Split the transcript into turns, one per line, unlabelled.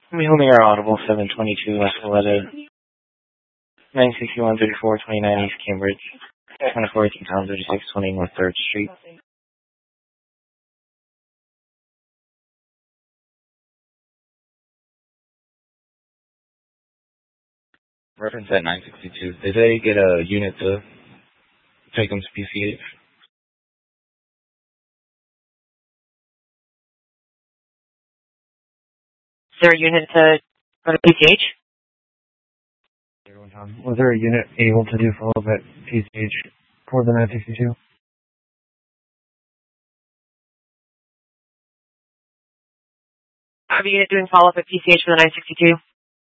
We only are audible 722 West Aletta, 961 3429 East Cambridge, 24 Town 3620 North 3rd Street. Reference at 962. Did they get a unit to take them to PCH?
Is there a unit to go to PCH?
Was there a unit able to do follow-up at PCH for the 962?
Are the unit doing follow-up at PCH for the 962?